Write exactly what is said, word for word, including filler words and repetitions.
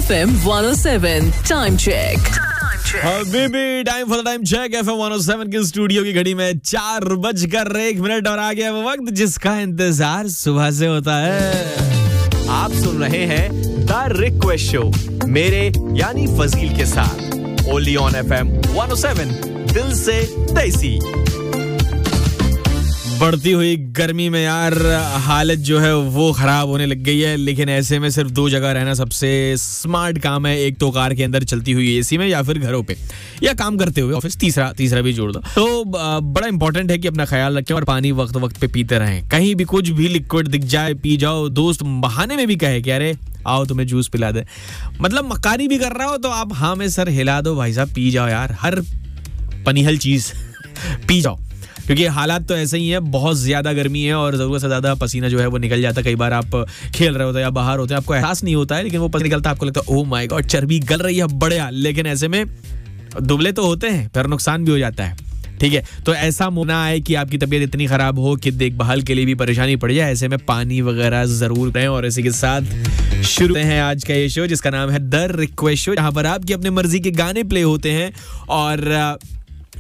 F M one oh seven time check. Habibi time for time check F M one oh seven की studio की घड़ी में चार बजकर एक मिनट और आ गया वो वक्त जिसका इंतजार सुबह से होता है। आप सुन रहे हैं द रिक्वेस्ट शो मेरे यानी फजील के साथ only on F M one oh seven दिल से देसी। बढ़ती हुई गर्मी में यार हालत जो है वो खराब होने लग गई है, लेकिन ऐसे में सिर्फ दो जगह रहना सबसे स्मार्ट काम है। एक तो कार के अंदर चलती हुई एसी में या फिर घरों पे या काम करते हुए ऑफिस, तीसरा तीसरा भी जोड़ दो। तो बड़ा इंपॉर्टेंट है कि अपना ख्याल रखें और पानी वक्त वक्त पे पीते रहें। कहीं भी कुछ भी लिक्विड दिख जाए पी जाओ। दोस्त बहाने में भी कहे कि अरे आओ तुम्हें जूस पिला दे, मतलब मक्कारी भी कर रहा हो तो आप हाँ में सर हिला दो, भाई साहब पी जाओ यार, हर पनीहल चीज पी जाओ, क्योंकि हालात तो ऐसे ही है। बहुत ज्यादा गर्मी है और जरूरत से ज्यादा पसीना जो है वो निकल जाता है। कई बार आप खेल रहे होते हैं या बाहर होते हैं, आपको एहसास नहीं होता है, लेकिन वो पसीना निकलता है, आपको लगता है ओह माय गॉड चर्बी गल रही है बढ़िया, लेकिन ऐसे में दुबले तो होते हैं, फिर नुकसान भी हो जाता है। ठीक है, तो ऐसा होना है कि आपकी तबीयत इतनी खराब हो कि देखभाल के लिए भी परेशानी पड़ जाए, ऐसे में पानी वगैरह जरूर रहें। और इसी के साथ शुरू हैं आज का ये शो जिसका नाम है द रिक्वेस्ट शो, जहां पर आपकी अपने मर्जी के गाने प्ले होते हैं और